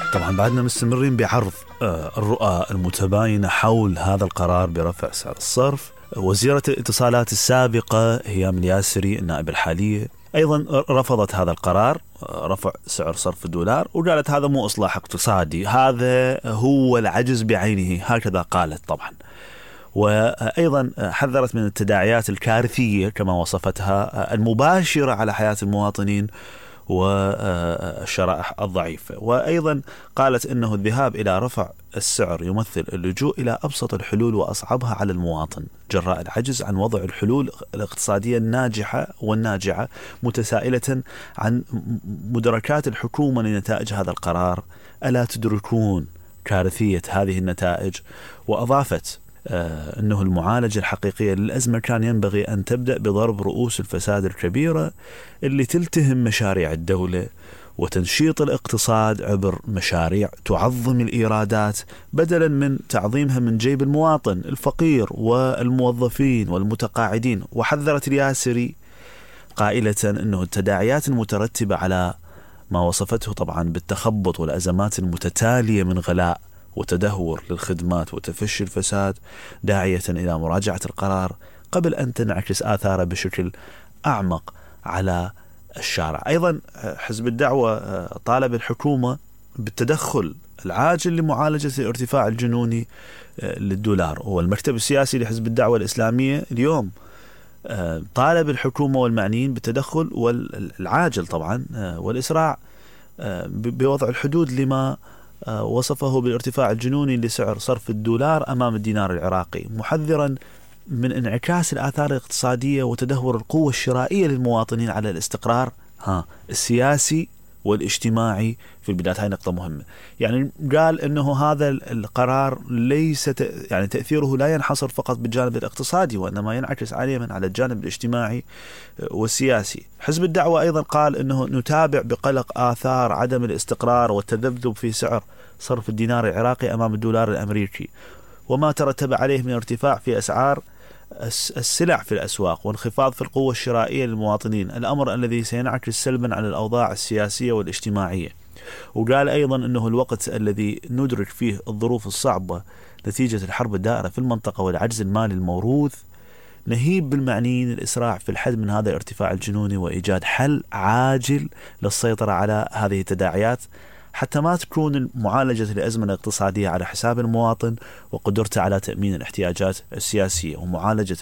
طبعا بعدنا مستمرين بعرض الرؤى المتباينة حول هذا القرار برفع سعر الصرف. وزيرة الاتصالات السابقة هيام الياسري النائبة الحالية أيضا رفضت هذا القرار، رفع سعر صرف الدولار، وقالت هذا مو إصلاح اقتصادي، هذا هو العجز بعينه، هكذا قالت طبعا. وأيضا حذرت من التداعيات الكارثية كما وصفتها المباشرة على حياة المواطنين والشرائح الضعيفة. وأيضا قالت أنه الذهاب إلى رفع السعر يمثل اللجوء إلى أبسط الحلول وأصعبها على المواطن جراء العجز عن وضع الحلول الاقتصادية الناجحة والناجعة، متسائلة عن مدركات الحكومة لنتائج هذا القرار. ألا تدركون كارثية هذه النتائج؟ وأضافت أنه المعالجة الحقيقية للأزمة كان ينبغي أن تبدأ بضرب رؤوس الفساد الكبيرة اللي تلتهم مشاريع الدولة وتنشيط الاقتصاد عبر مشاريع تعظم الإيرادات بدلا من تعظيمها من جيب المواطن الفقير والموظفين والمتقاعدين. وحذرت الياسري قائلة أنه التداعيات المترتبة على ما وصفته طبعا بالتخبط والأزمات المتتالية من غلاء وتدهور للخدمات وتفشي الفساد داعية إلى مراجعة القرار قبل أن تنعكس آثاره بشكل أعمق على الشارع. أيضا حزب الدعوة طالب الحكومة بالتدخل العاجل لمعالجة الارتفاع الجنوني للدولار، والمكتب السياسي لحزب الدعوة الإسلامية اليوم طالب الحكومة والمعنيين بالتدخل والعاجل طبعا والإسراع بوضع الحدود لما وصفه بالارتفاع الجنوني لسعر صرف الدولار أمام الدينار العراقي، محذرا من انعكاس الآثار الاقتصادية وتدهور القوة الشرائية للمواطنين على الاستقرار السياسي والاجتماعي في البلاد. هاي نقطة مهمة. يعني قال أنه هذا القرار ليس يعني تأثيره لا ينحصر فقط بالجانب الاقتصادي، وإنما ينعكس عليا على الجانب الاجتماعي والسياسي. حزب الدعوة أيضا قال أنه نتابع بقلق آثار عدم الاستقرار والتذبذب في سعر صرف الدينار العراقي أمام الدولار الأمريكي وما ترتب عليه من ارتفاع في أسعار السلع في الأسواق وانخفاض في القوة الشرائية للمواطنين، الأمر الذي سينعكس سلبا على الأوضاع السياسية والاجتماعية. وقال أيضا أنه الوقت الذي ندرك فيه الظروف الصعبة نتيجة الحرب الدائرة في المنطقة والعجز المالي الموروث نهيب بالمعنيين الإسراع في الحد من هذا الارتفاع الجنوني وإيجاد حل عاجل للسيطرة على هذه التداعيات حتى ما تكون معالجة الأزمة الاقتصادية على حساب المواطن وقدرته على تأمين الاحتياجات السياسية ومعالجة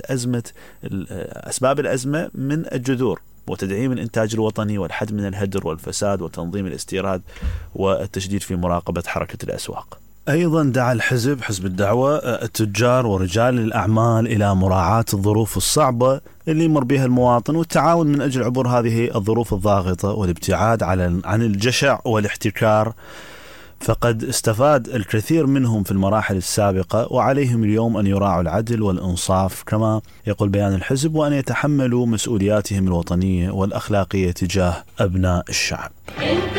أسباب الأزمة من الجذور وتدعيم الإنتاج الوطني والحد من الهدر والفساد وتنظيم الاستيراد والتشديد في مراقبة حركة الأسواق. أيضا دعا حزب الدعوة التجار ورجال الأعمال إلى مراعاة الظروف الصعبة اللي يمر بها المواطن والتعاون من أجل عبور هذه الظروف الضاغطة والابتعاد عن الجشع والاحتكار، فقد استفاد الكثير منهم في المراحل السابقة وعليهم اليوم أن يراعوا العدل والإنصاف كما يقول بيان الحزب، وأن يتحملوا مسؤولياتهم الوطنية والأخلاقية تجاه أبناء الشعب.